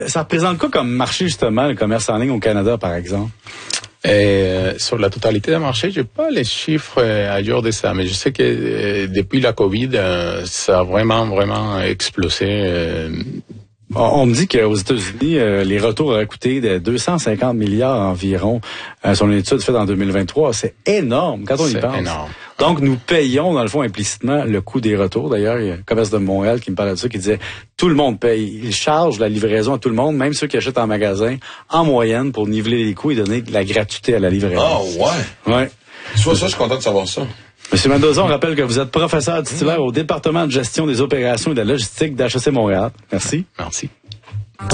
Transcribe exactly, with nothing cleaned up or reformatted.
Ça représente quoi comme marché, justement, le commerce en ligne au Canada, par exemple? Euh, sur la totalité du marché, j'ai pas les chiffres euh, à jour de ça, mais je sais que euh, depuis la COVID, euh, ça a vraiment, vraiment explosé. Euh, On, on me dit qu'aux États-Unis, euh, les retours auraient coûté de deux cent cinquante milliards environ euh, sur une étude faite en deux mille vingt-trois. C'est énorme quand on y pense. C'est énorme. Donc, nous payons, dans le fond, implicitement, le coût des retours. D'ailleurs, il y a le commerce de Montréal qui me parlait de ça, qui disait tout le monde paye. Ils chargent la livraison à tout le monde, même ceux qui achètent en magasin, en moyenne, pour niveler les coûts et donner de la gratuité à la livraison. Ah, ouais? Ouais. Soit ça, je suis content de savoir ça. Monsieur Mendoza, on rappelle que vous êtes professeur titulaire au département de gestion des opérations et de la logistique d'H E C Montréal. Merci. Merci.